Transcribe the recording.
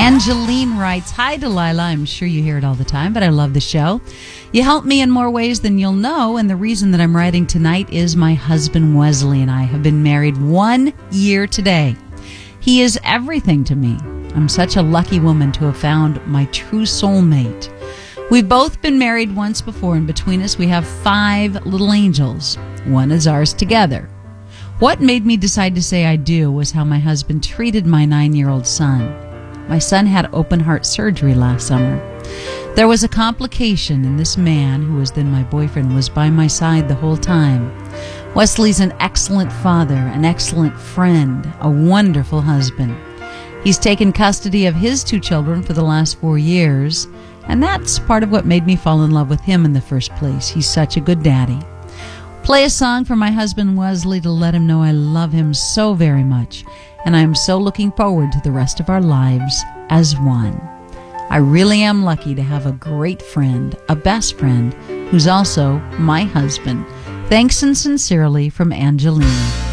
Angeline writes, "Hi, Delilah. I'm sure you hear it all the time, but I love the show. You help me in more ways than you'll know, and the reason that I'm writing tonight is my husband Wesley and I have been married 1 year today. He is everything to me. I'm such a lucky woman to have found my true soulmate. We've both been married once before, and between us we have 5 little angels. One is ours together. What made me decide to say I do was how my husband treated my 9-year-old son. My son had open heart surgery last summer. There was a complication, and this man, who was then my boyfriend, was by my side the whole time. Wesley's an excellent father, an excellent friend, a wonderful husband. He's taken custody of his 2 children for the last 4 years, and that's part of what made me fall in love with him in the first place. He's such a good daddy. Play a song for my husband Wesley to let him know I love him so very much, and I am so looking forward to the rest of our lives as one. I really am lucky to have a great friend, a best friend, who's also my husband. Thanks and sincerely from Angeline."